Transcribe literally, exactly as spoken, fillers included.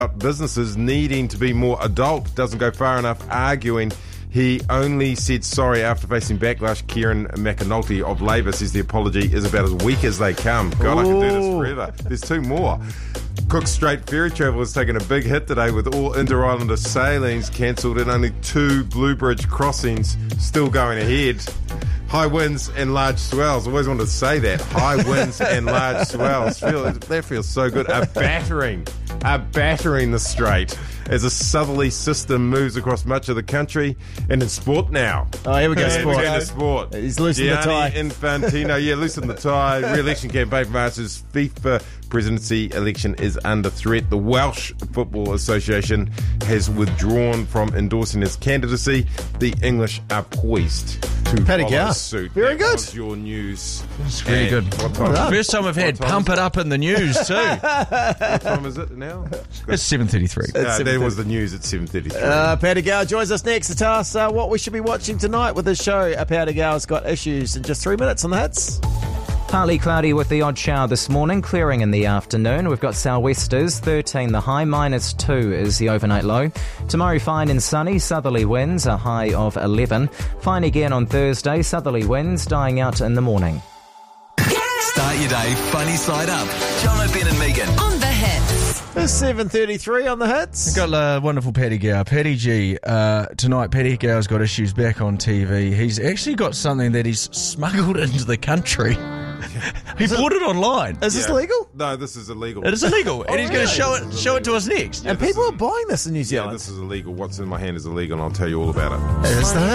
businesses needing to be more adult, doesn't go far enough, arguing he only said sorry after facing backlash. Kieran McAnulty of Labour says the apology is about as weak as they come. God, I can do this forever. There's two more. Cook Strait ferry travel has taken a big hit today with all inter-islander sailings cancelled and only two Blue Bridge crossings still going ahead. High winds and large swells. Always wanted to say that. High winds and large swells. Feel, that feels so good. A battering. A battering the strait as a southerly system moves across much of the country. And in sport now. Oh, here we go, and sport. We go to sport. He's loosened the tie. Infantino, yeah, loosened the tie. Re-election campaign for March's FIFA presidency election is under threat. The Welsh Football Association has withdrawn from endorsing his candidacy. The English are poised to Paddy follow Gower. suit. Very That good. was your news. It's very And good. What time, Well First time we've had What time Pump is It Up in the news too. what time is it now? It's seven thirty-three. No, that was the news at seven thirty-three. Uh, Paddy Gower joins us next to tell us uh, what we should be watching tonight with his show. Uh, Paddy Gower's got issues in just three minutes on the hits. Partly cloudy with the odd shower this morning, clearing in the afternoon. We've got sou'westers, thirteen the high, minus two is the overnight low. Tomorrow fine and sunny, southerly winds, a high of eleven. Fine again on Thursday, southerly winds dying out in the morning. Start your day funny side up. John O'Ben and Megan. On the hits. It's seven thirty-three on the hits. Got uh, wonderful Paddy Gower. Paddy G, uh, tonight Paddy Gower's got issues back on T V. He's actually got something that he's smuggled into the country. He bought it online. Is this Yeah. legal? No, this is illegal. It is illegal, and he's going really? to show it show it to us next. And this people is- are buying this in New Yeah, Zealand. this is illegal. What's in my hand is illegal, and I'll tell you all about it. It's the